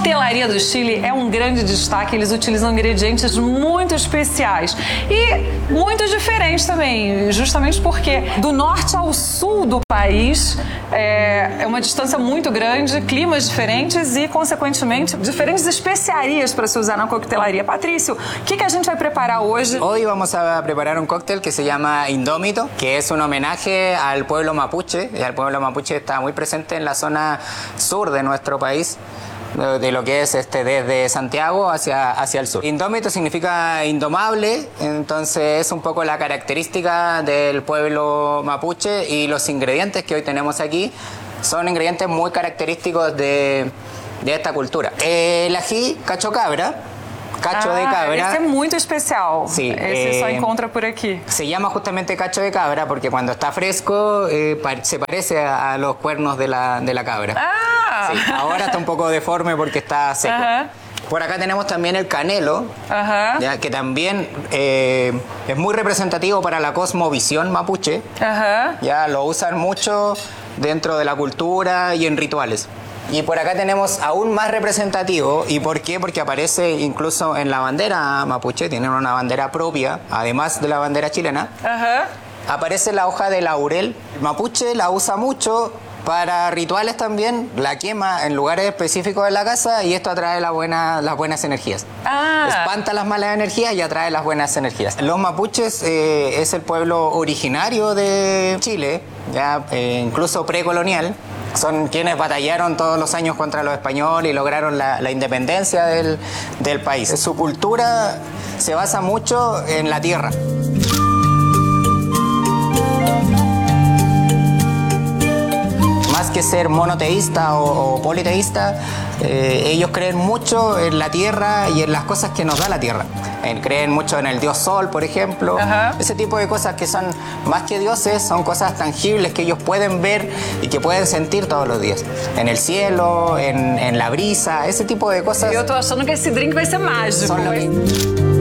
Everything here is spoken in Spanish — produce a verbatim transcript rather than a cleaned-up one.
coquetelaria do Chile é um grande destaque. Eles utilizam ingredientes muito especiais e muito diferentes também, justamente porque do norte ao sul do país é, é uma distância muito grande, climas diferentes e, consequentemente, diferentes especiarias para se usar na coquetelaria. Patrício, o que, que a gente vai preparar hoje? Hoy vamos a preparar un cóctel que se llama Indómito, que es un homenaje al pueblo mapuche, y al pueblo mapuche está muy presente en la zona sur de nuestro país, de lo que es este desde Santiago hacia, hacia el sur. Indómito significa indomable, entonces es un poco la característica del pueblo mapuche, y los ingredientes que hoy tenemos aquí son ingredientes muy característicos de, de esta cultura. El ají cacho cabra, cacho ah, de cabra. Esse é muito especial. Sí, esse eh, só encontra por aquí. Se llama justamente cacho de cabra porque cuando está fresco eh, se parece a, a los cuernos de la, de la cabra. Ah. Sí, ahora está un poco deforme porque está seco. Ajá. Por acá tenemos también el canelo, Ajá. ya, que también eh, es muy representativo para la cosmovisión mapuche. Ajá. Ya lo usan mucho dentro de la cultura y en rituales. Y por acá tenemos aún más representativo. ¿Y por qué? Porque aparece incluso en la bandera mapuche, tienen una bandera propia, además de la bandera chilena. Ajá. Aparece la hoja de laurel. El mapuche la usa mucho para rituales también, la quema en lugares específicos de la casa y esto atrae la buena, las buenas energías. Ah. Espanta las malas energías y atrae las buenas energías. Los mapuches eh, es el pueblo originario de Chile, ya eh, incluso precolonial. Son quienes batallaron todos los años contra los españoles y lograron la, la independencia del, del país. Su cultura se basa mucho en la tierra. Más que ser monoteísta o, o politeísta, eh, ellos creen mucho en la tierra y en las cosas que nos da la tierra. Eh, creen mucho en el dios sol, por ejemplo. Ajá. Ese tipo de cosas que son más que dioses, son cosas tangibles que ellos pueden ver y que pueden sentir todos los días. En el cielo, en, en la brisa, esse tipo de cosas. Eu tô achando que esse drink vai ser mágico. Son lo que...